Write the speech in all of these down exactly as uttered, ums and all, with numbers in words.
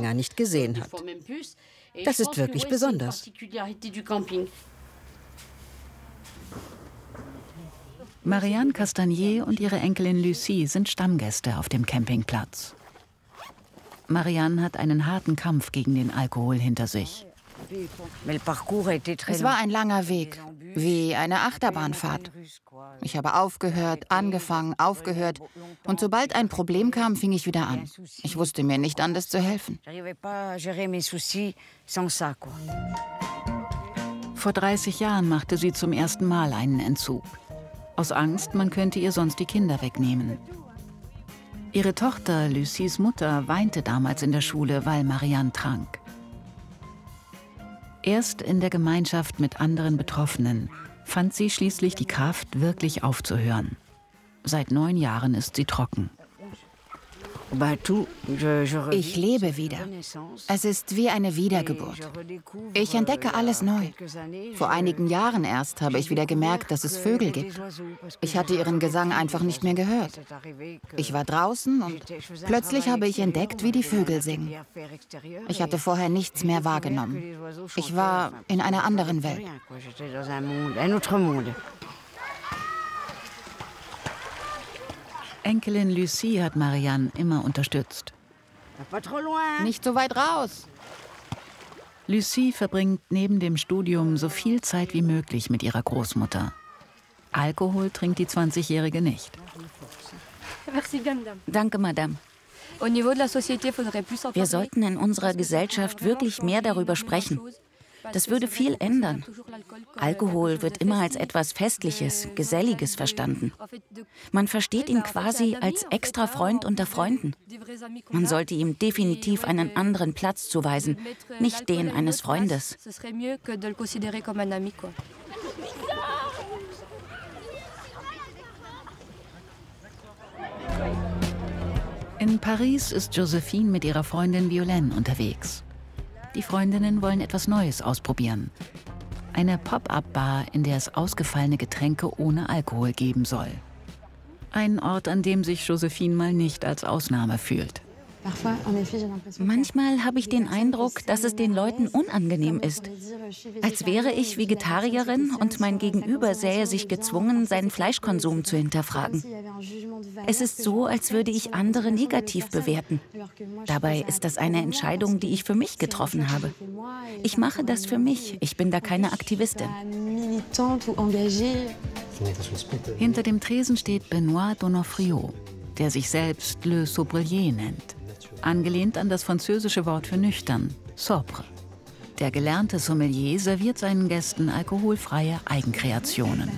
länger nicht gesehen hat. Das ist wirklich besonders. Marianne Castagnier und ihre Enkelin Lucie sind Stammgäste auf dem Campingplatz. Marianne hat einen harten Kampf gegen den Alkohol hinter sich. Es war ein langer Weg, wie eine Achterbahnfahrt. Ich habe aufgehört, angefangen, aufgehört. Und sobald ein Problem kam, fing ich wieder an. Ich wusste mir nicht anders zu helfen. Vor dreißig Jahren machte sie zum ersten Mal einen Entzug. Aus Angst, man könnte ihr sonst die Kinder wegnehmen. Ihre Tochter, Lucies Mutter, weinte damals in der Schule, weil Marianne trank. Erst in der Gemeinschaft mit anderen Betroffenen fand sie schließlich die Kraft, wirklich aufzuhören. Seit neun Jahren ist sie trocken. Ich lebe wieder. Es ist wie eine Wiedergeburt. Ich entdecke alles neu. Vor einigen Jahren erst habe ich wieder gemerkt, dass es Vögel gibt. Ich hatte ihren Gesang einfach nicht mehr gehört. Ich war draußen und plötzlich habe ich entdeckt, wie die Vögel singen. Ich hatte vorher nichts mehr wahrgenommen. Ich war in einer anderen Welt. Enkelin Lucie hat Marianne immer unterstützt. Nicht so weit raus. Lucie verbringt neben dem Studium so viel Zeit wie möglich mit ihrer Großmutter. Alkohol trinkt die zwanzigjährige nicht. Danke, Madame. Wir sollten in unserer Gesellschaft wirklich mehr darüber sprechen. Das würde viel ändern. Alkohol wird immer als etwas Festliches, Geselliges verstanden. Man versteht ihn quasi als extra Freund unter Freunden. Man sollte ihm definitiv einen anderen Platz zuweisen, nicht den eines Freundes. In Paris ist Josephine mit ihrer Freundin Violaine unterwegs. Die Freundinnen wollen etwas Neues ausprobieren. Eine Pop-up-Bar, in der es ausgefallene Getränke ohne Alkohol geben soll. Ein Ort, an dem sich Josephine mal nicht als Ausnahme fühlt. Manchmal habe ich den Eindruck, dass es den Leuten unangenehm ist. Als wäre ich Vegetarierin und mein Gegenüber sähe sich gezwungen, seinen Fleischkonsum zu hinterfragen. Es ist so, als würde ich andere negativ bewerten. Dabei ist das eine Entscheidung, die ich für mich getroffen habe. Ich mache das für mich. Ich bin da keine Aktivistin. Hinter dem Tresen steht Benoît Donofrio, der sich selbst Le Sobrier nennt. Angelehnt an das französische Wort für nüchtern, sobre. Der gelernte Sommelier serviert seinen Gästen alkoholfreie Eigenkreationen.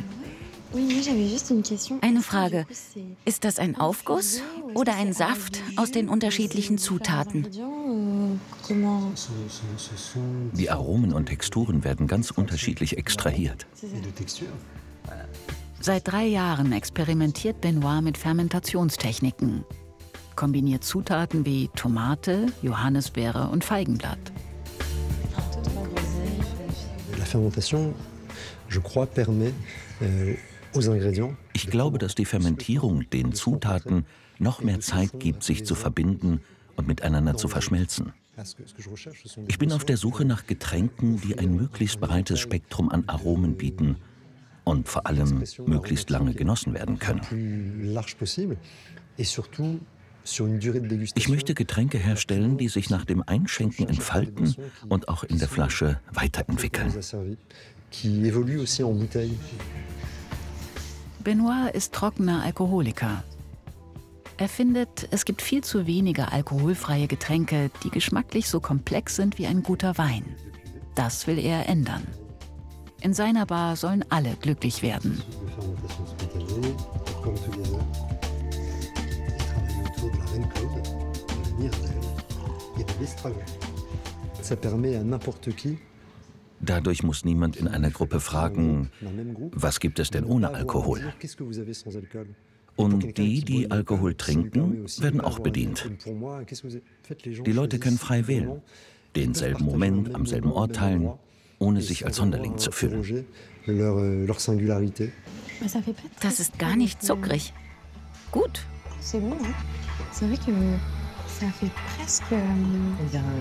Eine Frage. Ist das ein Aufguss oder ein Saft aus den unterschiedlichen Zutaten? Die Aromen und Texturen werden ganz unterschiedlich extrahiert. Seit drei Jahren experimentiert Benoît mit Fermentationstechniken. Kombiniert Zutaten wie Tomate, Johannisbeere und Feigenblatt. Ich glaube, dass die Fermentierung den Zutaten noch mehr Zeit gibt, sich zu verbinden und miteinander zu verschmelzen. Ich bin auf der Suche nach Getränken, die ein möglichst breites Spektrum an Aromen bieten und vor allem möglichst lange genossen werden können. Ich möchte Getränke herstellen, die sich nach dem Einschenken entfalten und auch in der Flasche weiterentwickeln. Benoît ist trockener Alkoholiker. Er findet, es gibt viel zu wenige alkoholfreie Getränke, die geschmacklich so komplex sind wie ein guter Wein. Das will er ändern. In seiner Bar sollen alle glücklich werden. Dadurch muss niemand in einer Gruppe fragen, was gibt es denn ohne Alkohol? Und die, die Alkohol trinken, werden auch bedient. Die Leute können frei wählen, denselben Moment am selben Ort teilen, ohne sich als Sonderling zu fühlen. Das ist gar nicht zuckrig. Gut. C'est bon, hein? C'est vrai que ça fait presque...